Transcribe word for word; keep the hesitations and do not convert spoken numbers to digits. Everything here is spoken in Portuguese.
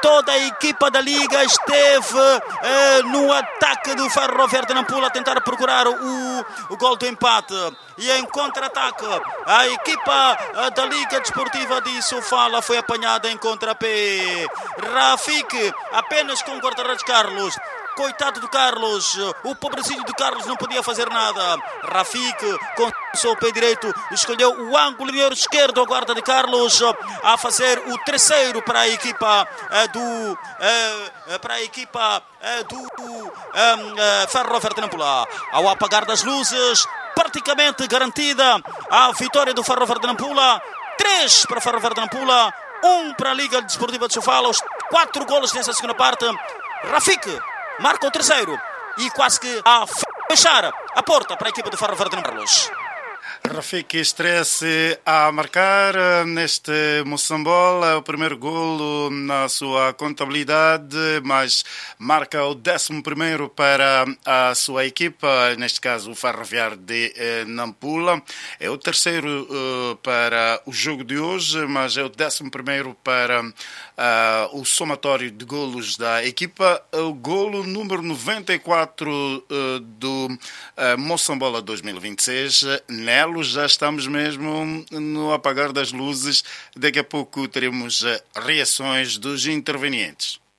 toda a equipa da Liga esteve eh, no ataque do Ferroviário de Nampula a tentar procurar o, o gol do empate. E em contra-ataque, a equipa eh, da Liga Desportiva de Sofala foi apanhada em contrapé. Rafik apenas com o guarda-redes Carlos. Coitado do Carlos, o pobrecinho do Carlos não podia fazer nada. Rafik, com o seu pé direito, escolheu o ângulo esquerdo, a guarda de Carlos, a fazer o terceiro para a equipa eh, do eh, para a equipa eh, do eh, Ferroviário de Nampula. Ao apagar das luzes, praticamente garantida a vitória do Ferroviário de Nampula. Três para o Ferroviário de Nampula, um para a Liga Desportiva de Sofala. Os quatro golos nessa segunda parte. Rafik marca o terceiro e quase que a fechar a porta para a equipa do Ferroviário de Nampula. Rafik estresse a marcar neste Moçambola, o primeiro golo na sua contabilidade, mas marca o décimo primeiro para a sua equipa, neste caso o Ferroviário de eh, Nampula. É o terceiro uh, para o jogo de hoje, mas é o décimo primeiro para uh, o somatório de golos da equipa. O golo número noventa e quatro uh, do uh, Moçambola dois mil e vinte e seis. Nelo já estamos mesmo no apagar das luzes. Daqui a pouco teremos reações dos intervenientes.